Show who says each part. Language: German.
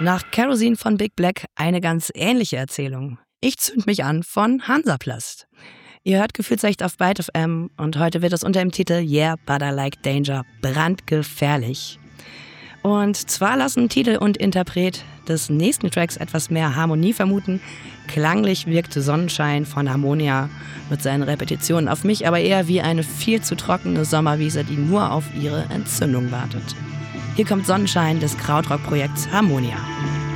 Speaker 1: Nach Kerosene von Big Black eine ganz ähnliche Erzählung. Ich zünd mich an von Hansaplast. Ihr hört Gefühlsrecht auf Byte FM und heute wird es unter dem Titel Yeah, But I Like Danger brandgefährlich. Und zwar lassen Titel und Interpret des nächsten Tracks etwas mehr Harmonie vermuten. Klanglich wirkte Sonnenschein von Harmonia mit seinen Repetitionen auf mich aber eher wie eine viel zu trockene Sommerwiese, die nur auf ihre Entzündung wartet. Hier kommt Sonnenschein des Krautrock-Projekts Harmonia.